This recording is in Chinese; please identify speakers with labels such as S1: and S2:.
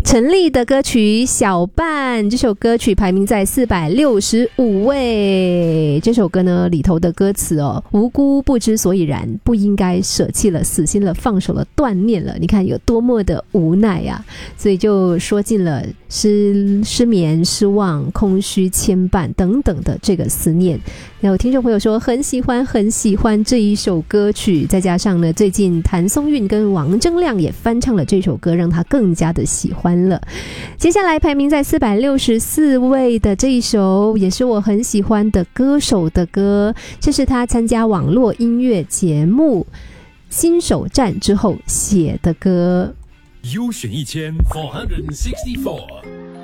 S1: 陈粒的歌曲《小伴》，这首歌曲排名在465位。这首歌呢里头的歌词无辜不知所以然，不应该舍弃了，死心了，放手了，断念了，你看有多么的无奈啊！所以就说尽了失眠、失望、空虚、牵绊等等的这个思念。有听众朋友说很喜欢这一首歌曲，再加上呢最近谭松韵跟王铮亮也翻唱了这首歌，让他更加的喜欢了。接下来排名在464位的这一首也是我很喜欢的歌手的歌，这是他参加网络音乐节目新手站之后写的歌。
S2: 优选1464